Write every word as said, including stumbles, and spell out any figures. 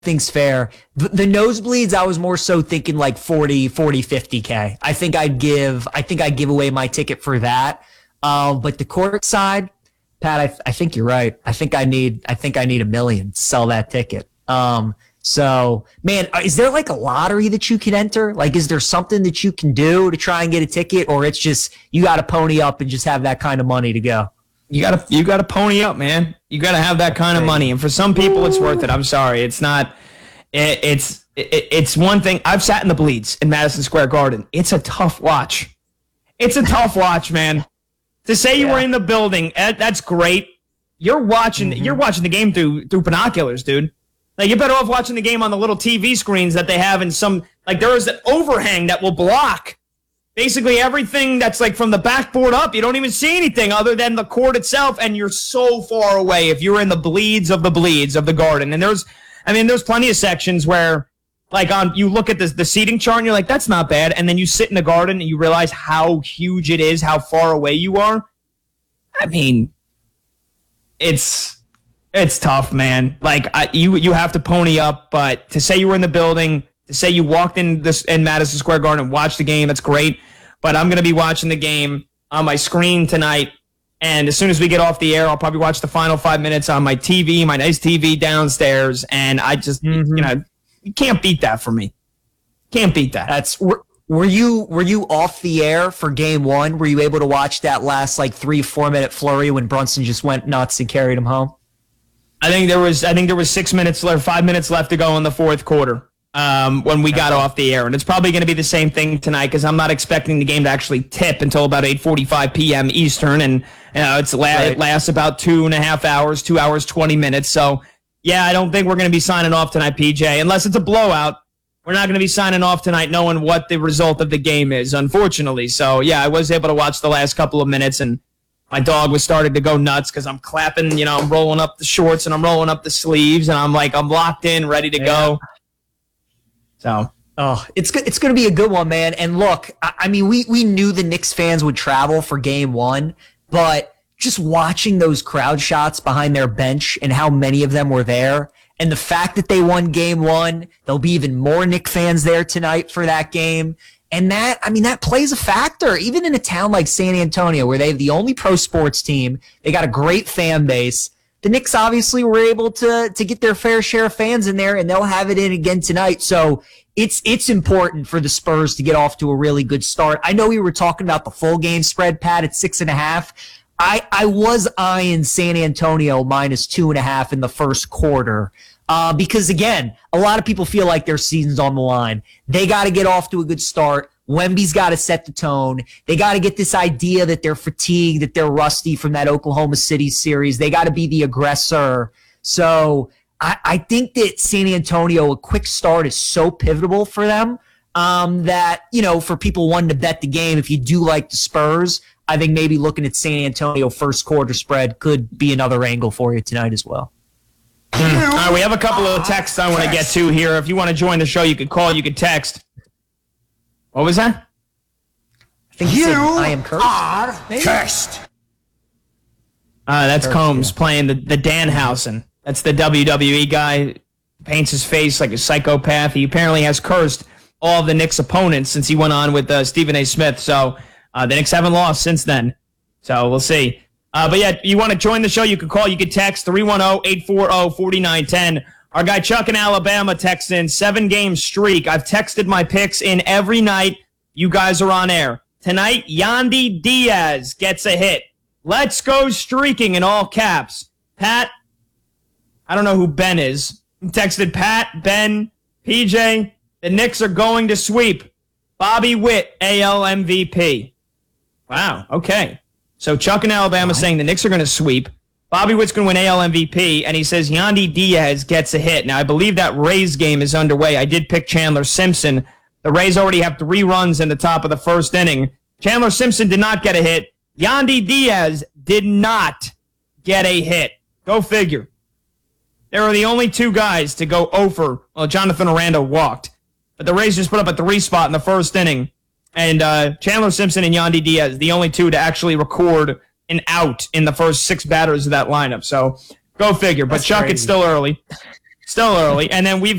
think's fair. The, the nosebleeds, I was more so thinking like forty, forty, fifty K. I think I'd give, I think I'd give away my ticket for that. Uh, but the court side, Pat, I, I think you're right. I think I need, I think I need a million to sell that ticket. Um, so man, is there like a lottery that you can enter? Like, is there something that you can do to try and get a ticket, or it's just, you got to pony up and just have that kind of money to go? You gotta, you gotta pony up, man. You gotta have that kind of money, and for some people, it's worth it. I'm sorry, it's not. It, it's, it, it's one thing. I've sat in the bleeds in Madison Square Garden. It's a tough watch. It's a tough watch, man. To say you yeah. were in the building, that's great. You're watching, mm-hmm. you're watching the game through through binoculars, dude. Like, you're better off watching the game on the little T V screens that they have in some. Like, there is an overhang that will block basically everything that's like from the backboard up. You don't even see anything other than the court itself, and you're so far away if you're in the bleeds of the bleeds of the Garden. And there's, I mean, there's plenty of sections where, like, on you look at the, the seating chart and you're like, that's not bad. And then you sit in the Garden and you realize how huge it is, how far away you are. I mean, it's it's tough, man. Like, I, you you have to pony up, but to say you were in the building, to say you walked in this in Madison Square Garden and watched the game, that's great. But I'm going to be watching the game on my screen tonight, and as soon as we get off the air, I'll probably watch the final five minutes on my T V, my nice T V downstairs, and I just, mm-hmm. you know, you can't beat that for me. Can't beat that. That's were, were you were you off the air for game one? Were you able to watch that last like three four minute flurry when Brunson just went nuts and carried him home? I think there was I think there was six minutes left, five minutes left to go in the fourth quarter um, when we got off the air, and it's probably going to be the same thing tonight because I'm not expecting the game to actually tip until about eight forty-five p.m. Eastern, and you know, it's la- right. it lasts about two and a half hours, two hours twenty minutes. So yeah, I don't think we're going to be signing off tonight, P J, unless it's a blowout. We're not going to be signing off tonight knowing what the result of the game is, unfortunately. So, yeah, I was able to watch the last couple of minutes, and my dog was starting to go nuts because I'm clapping, you know, I'm rolling up the shorts and I'm rolling up the sleeves, and I'm like, I'm locked in, ready to yeah. go. So, oh, it's good. It's going to be a good one, man. And look, I, I mean, we, we knew the Knicks fans would travel for game one, but just watching those crowd shots behind their bench and how many of them were there, and the fact that they won game one, there'll be even more Knicks fans there tonight for that game. And that, I mean, that plays a factor, even in a town like San Antonio, where they have the only pro sports team. They got a great fan base. The Knicks obviously were able to, to get their fair share of fans in there, and they'll have it in again tonight. So it's, it's important for the Spurs to get off to a really good start. I know we were talking about the full game spread, Pat, at six and a half. I, I was eyeing San Antonio minus two and a half in the first quarter. Uh, because, again, a lot of people feel like their season's on the line. They got to get off to a good start. Wemby's got to set the tone. They got to get this idea that they're fatigued, that they're rusty from that Oklahoma City series. They got to be the aggressor. So I, I think that San Antonio, a quick start is so pivotal for them um, that, you know, for people wanting to bet the game, if you do like the Spurs, I think maybe looking at San Antonio first quarter spread could be another angle for you tonight as well. All right, we have a couple of texts I want to get to here. If you want to join the show, you could call, you could text. What was that? I think you said, I am cursed. Are cursed. Uh, that's Cursed, Combs yeah. playing the, the Danhausen. That's the W W E guy. Paints his face like a psychopath. He apparently has cursed all of the Knicks opponents since he went on with uh, Stephen A. Smith. So uh, the Knicks haven't lost since then. So we'll see. Uh, but yeah, you want to join the show, you can call, you can text three one zero, eight four zero, four nine one zero. Our guy Chuck in Alabama texts in, seven-game streak. I've texted my picks in every night. You guys are on air. Tonight, Yandy Diaz gets a hit. Let's go streaking in all caps. Pat, I don't know who Ben is. He texted Pat, Ben, P J, the Knicks are going to sweep. Bobby Witt, A L M V P. Wow, okay. So Chuck in Alabama saying the Knicks are going to sweep. Bobby Witt's going to win A L M V P, and he says Yandy Diaz gets a hit. Now, I believe that Rays game is underway. I did pick Chandler Simpson. The Rays already have three runs in the top of the first inning. Chandler Simpson did not get a hit. Yandy Diaz did not get a hit. Go figure. There are the only two guys to go over. Well, Jonathan Aranda walked. But the Rays just put up a three spot in the first inning. And uh, Chandler Simpson and Yandy Diaz, the only two to actually record an out in the first six batters of that lineup. So go figure. But That's Chuck, crazy. It's still early. Still early. And then we've